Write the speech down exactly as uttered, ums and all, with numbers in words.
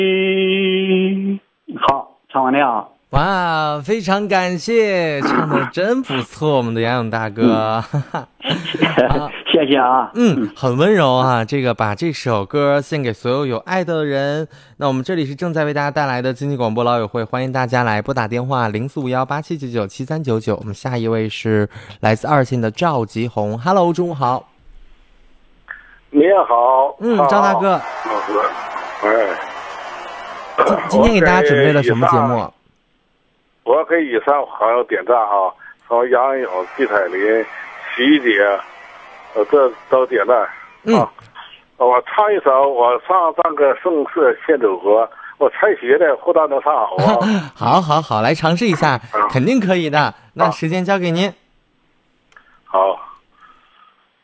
好，唱完了。 哇，非常感谢，唱的真不错，我们的杨勇大哥。 嗯、谢谢啊。 嗯，很温柔啊，这个把这首歌献给所有有爱的人。那我们这里是正在为大家带来的经济广播老友会，欢迎大家来拨打电话零四五幺八七九九七三九九。我们下一位是来自二线的赵吉红 ，Hello， 中午好。 你好。 嗯，赵大哥。 哎。 今今天给大家准备了什么节目？ 我给以上朋友点赞哈，从杨勇、季彩林、徐姐，呃，这都点赞。 嗯， 啊、我唱一首，我上唱个宋氏献祖国，我才学的，不知道能唱好啊。 好好好，来尝试一下，肯定可以的。那时间交给您。 好。